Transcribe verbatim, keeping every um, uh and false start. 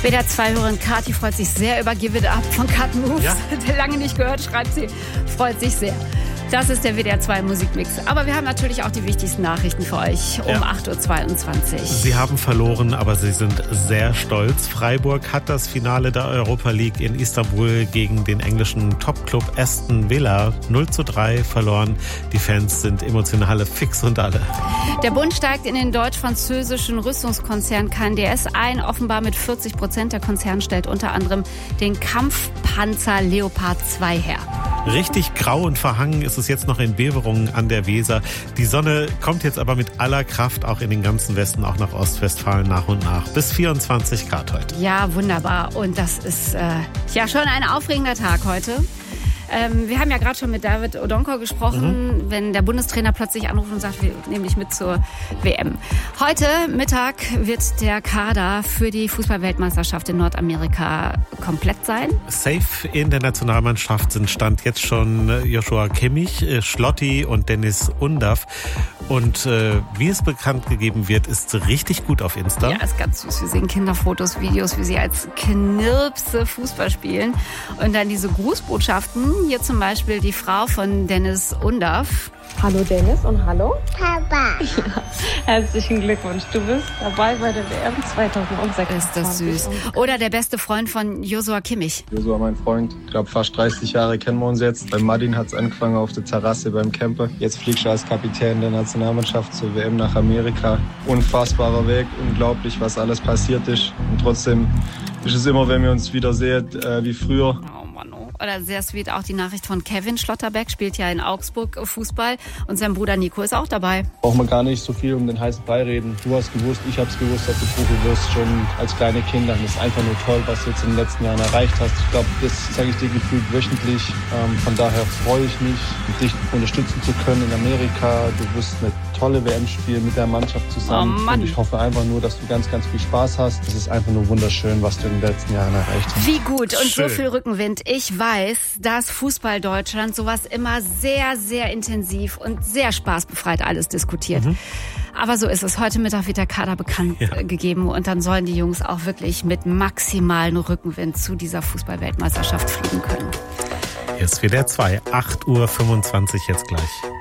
W D R zwei-Hörerin Kathi freut sich sehr über Give It Up von Cut Moves. Ja. Lange nicht gehört, schreibt sie. Freut sich sehr. Das ist der W D R zwei Musikmix. Aber wir haben natürlich auch die wichtigsten Nachrichten für euch um ja. acht Uhr zweiundzwanzig. Sie haben verloren, aber sie sind sehr stolz. Freiburg hat das Finale der Europa League in Istanbul gegen den englischen Topclub Aston Villa null zu drei verloren. Die Fans sind emotionale Fix und alle. Der Bund steigt in den deutsch-französischen Rüstungskonzern K N D S ein, offenbar mit vierzig Prozent. Der Konzern stellt unter anderem den Kampfpanzer Leopard zwei her. Richtig grau und verhangen ist es jetzt noch in Beverungen an der Weser. Die Sonne kommt jetzt aber mit aller Kraft auch in den ganzen Westen, auch nach Ostwestfalen nach und nach. Bis vierundzwanzig Grad heute. Ja, wunderbar. Und das ist äh, ja schon ein aufregender Tag heute. Ähm, wir haben ja gerade schon mit David Odonkor gesprochen, mhm. wenn der Bundestrainer plötzlich anruft und sagt, wir nehmen dich mit zur W M. Heute Mittag wird der Kader für die Fußball-Weltmeisterschaft in Nordamerika komplett sein. Safe in der Nationalmannschaft sind Stand jetzt schon Joshua Kimmich, Schlotti und Dennis Undav. Und äh, wie es bekannt gegeben wird, ist richtig gut auf Insta. Ja, ist ganz süß. Wir sehen Kinderfotos, Videos, wie sie als Knirpse Fußball spielen. Und dann diese Grußbotschaften. Hier zum Beispiel die Frau von Dennis Undav. Hallo Dennis und hallo Papa. Ja, herzlichen Glückwunsch. Du bist dabei bei der W M zweitausendsechsundzwanzig. Ist das süß. Oder der beste Freund von Joshua Kimmich. Joshua, mein Freund. Ich glaube, fast dreißig Jahre kennen wir uns jetzt. Bei Martin hat es angefangen auf der Terrasse beim Camper. Jetzt fliegst du als Kapitän der Nationalmannschaft zur W M nach Amerika. Unfassbarer Weg. Unglaublich, was alles passiert ist. Und trotzdem ist es immer, wenn wir uns wieder sehen, äh, wie früher. Oh Mann, oh. Oder sehr sweet auch die Nachricht von Kevin Schlotterbeck, spielt ja in Augsburg Fußball und sein Bruder Nico ist auch dabei. Braucht man gar nicht so viel um den heißen Brei reden. Du hast gewusst, ich hab's gewusst, dass du Profi wirst, schon als kleine Kinder. Das ist einfach nur toll, was du jetzt in den letzten Jahren erreicht hast. Ich glaube, das zeige ich dir gefühlt wöchentlich. Ähm, von daher freue ich mich, dich unterstützen zu können in Amerika. Du wirst eine tolle W M spielen mit der Mannschaft zusammen. Oh Mann. Und ich hoffe einfach nur, dass du ganz, ganz viel Spaß hast. Es ist einfach nur wunderschön, was du in den letzten Jahren erreicht hast. Wie gut und Schön. So viel Rückenwind. Ich weiß, dass Fußball Deutschland sowas immer sehr, sehr intensiv und sehr spaßbefreit alles diskutiert. Mhm. Aber so ist es. Heute Mittag wird der Kader bekannt ja. gegeben und dann sollen die Jungs auch wirklich mit maximalen Rückenwind zu dieser Fußball-Weltmeisterschaft fliegen können. Hier ist W D R zwei, acht Uhr fünfundzwanzig jetzt gleich.